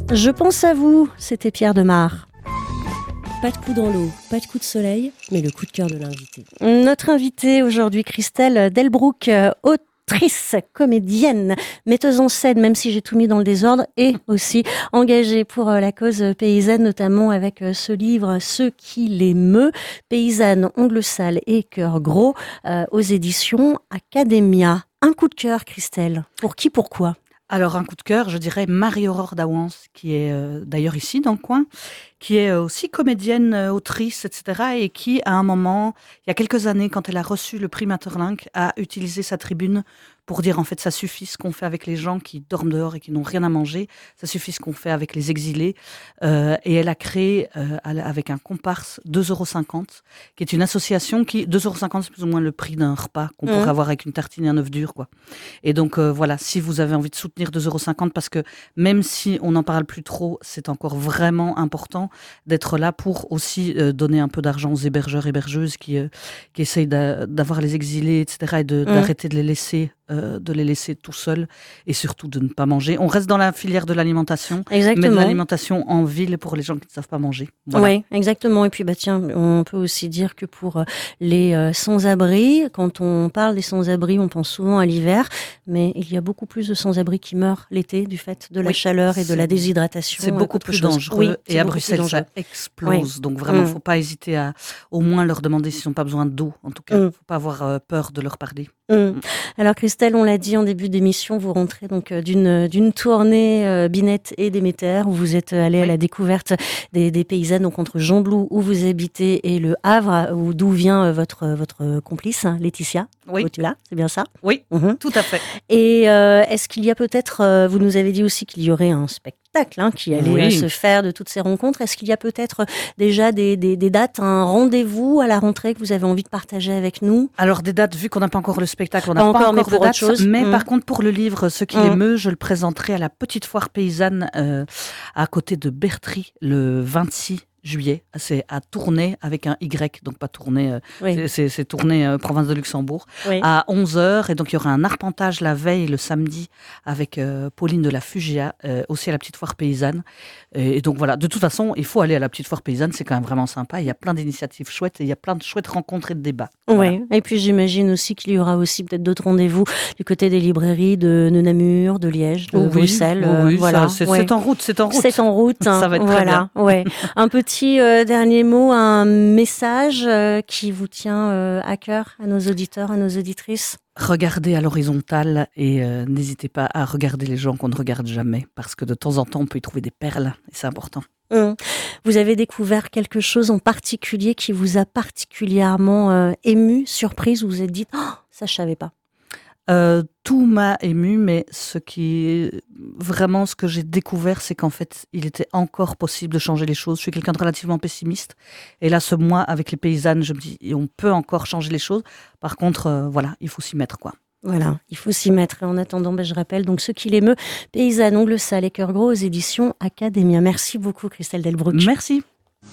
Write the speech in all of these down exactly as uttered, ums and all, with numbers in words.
Je pense à vous, c'était Pierre Demar. Pas de coup dans l'eau, pas de coup de soleil, mais le coup de cœur de l'invité. Notre invitée aujourd'hui, Christelle Delbrück, autrice, comédienne, metteuse en scène, même si j'ai tout mis dans le désordre, et aussi engagée pour la cause paysanne, notamment avec ce livre « Ce qui l'émeut », paysanne, ongles sales et cœur gros, euh, aux éditions Academia. Un coup de cœur, Christelle. Pour qui, pourquoi ? Alors, un coup de cœur, je dirais Marie-Aurore Dawans, qui est euh, d'ailleurs ici, dans le coin, qui est aussi comédienne, euh, autrice, et cetera, et qui, à un moment, il y a quelques années, quand elle a reçu le prix Maeterlinck, a utilisé sa tribune pour dire, en fait, ça suffit ce qu'on fait avec les gens qui dorment dehors et qui n'ont rien à manger, ça suffit ce qu'on fait avec les exilés. Euh, et elle a créé, euh, avec un comparse, deux euros cinquante, qui est une association qui, deux euros cinquante, c'est plus ou moins le prix d'un repas qu'on mmh. pourrait avoir avec une tartine et un œuf dur, quoi. Et donc, euh, voilà, si vous avez envie de soutenir deux euros cinquante, parce que même si on n'en parle plus trop, c'est encore vraiment important d'être là pour aussi euh, donner un peu d'argent aux hébergeurs, hébergeuses qui, euh, qui essayent d'a- d'avoir les exilés, et cetera, et de, mmh. d'arrêter de les laisser euh, de les laisser tout seuls et surtout de ne pas manger. On reste dans la filière de l'alimentation, exactement. mais de l'alimentation en ville pour les gens qui ne savent pas manger. Voilà. Oui, exactement. Et puis, bah, tiens, on peut aussi dire que pour les euh, sans-abri, quand on parle des sans-abri, on pense souvent à l'hiver, mais il y a beaucoup plus de sans-abri qui meurent l'été du fait de la oui, chaleur et de la déshydratation. C'est beaucoup plus chose. dangereux. Oui, et à Bruxelles, ça explose. Oui. Donc vraiment, il mmh. ne faut pas hésiter à au moins leur demander s'ils n'ont pas besoin d'eau. En tout cas, il mmh. ne faut pas avoir euh, peur de leur parler. Mmh. Mmh. Alors Christelle, on l'a dit en début d'émission, vous rentrez donc d'une, d'une tournée euh, Binette et Déméter, où vous êtes allé oui. à la découverte des, des paysannes, donc entre Gembloux, où vous habitez, et le Havre, où, d'où vient euh, votre, votre complice, hein, Laetitia. Oui. Là, c'est bien ça ? Oui, mmh. tout à fait. Et euh, est-ce qu'il y a peut-être, euh, vous nous avez dit aussi qu'il y aurait un spectacle hein, qui allait oui. euh, se faire de toutes ces rencontres. Est-ce qu'il y a peut-être déjà des, des, des dates, un rendez-vous à la rentrée que vous avez envie de partager avec nous ? Alors des dates, vu qu'on n'a pas encore le spectacle, on n'a pas, pas encore, encore mais de dates, chose. mais mmh. par contre pour le livre « Ce qui mmh. l'émeut », je le présenterai à la Petite Foire Paysanne euh, à côté de Bertry le vingt-six juillet, c'est à Tournai avec un Y, donc pas Tournai, euh, oui. c'est, c'est, c'est Tournai, euh, province de Luxembourg, oui. à onze heures. Et donc il y aura un arpentage la veille, le samedi, avec euh, Pauline de la Fugia, euh, aussi à la Petite Foire Paysanne. Et, et donc voilà, de toute façon, il faut aller à la Petite Foire Paysanne, c'est quand même vraiment sympa. Il y a plein d'initiatives chouettes et il y a plein de chouettes rencontres et de débats. Oui, voilà. Et puis j'imagine aussi qu'il y aura aussi peut-être d'autres rendez-vous du côté des librairies de Namur, de Liège, de oui, Bruxelles. Oui, oui euh, voilà. ça, c'est, ouais. c'est en route, c'est en route. C'est en route. Ça va être très voilà, bien. Ouais. Un petit Petit euh, dernier mot, un message euh, qui vous tient euh, à cœur, à nos auditeurs, à nos auditrices. Regardez à l'horizontale et euh, n'hésitez pas à regarder les gens qu'on ne regarde jamais, parce que de temps en temps, on peut y trouver des perles et c'est important. Mmh. Vous avez découvert quelque chose en particulier qui vous a particulièrement euh, ému, surprise, où vous vous êtes dit oh, « ça, je ne savais pas ». Euh, tout m'a ému, mais ce qui vraiment ce que j'ai découvert, c'est qu'en fait, il était encore possible de changer les choses. Je suis quelqu'un de relativement pessimiste, et là, ce mois avec les paysannes, je me dis, on peut encore changer les choses. Par contre, euh, voilà, il faut s'y mettre, quoi. Voilà, il faut s'y mettre. Et en attendant, ben, je rappelle donc Ce qui l'émeut, paysanne, ongles sales et cœur gros aux éditions Academia. Merci beaucoup, Christelle Delbrück. Merci.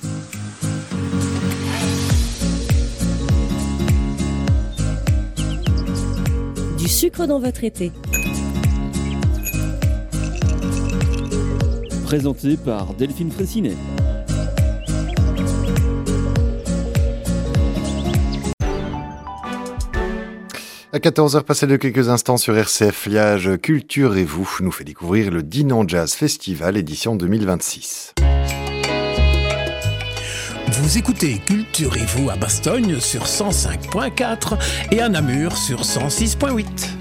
Du sucre dans votre été. Présenté par Delphine Fraissinet. À quatorze heures passées de quelques instants sur R C F, Liage Culture et vous nous fait découvrir le Dinan Jazz Festival édition deux mille vingt-six. Vous écoutez Culture et vous à Bastogne sur cent cinq point quatre et à Namur sur cent six point huit.